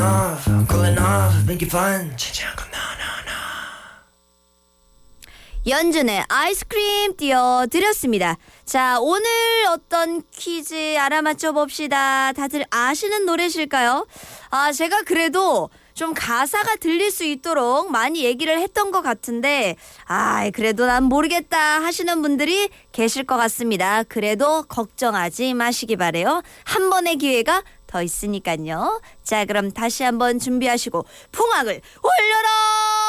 off, I'm cooling off, make it fun. 연준의 아이스크림 띄워드렸습니다. 자, 오늘 어떤 퀴즈 알아맞혀 봅시다. 다들 아시는 노래실까요? 제가 그래도 좀 가사가 들릴 수 있도록 많이 얘기를 했던 것 같은데 그래도 난 모르겠다 하시는 분들이 계실 것 같습니다. 그래도 걱정하지 마시기 바래요. 한 번의 기회가 더 있으니까요. 자, 그럼 다시 한번 준비하시고 풍악을 올려라!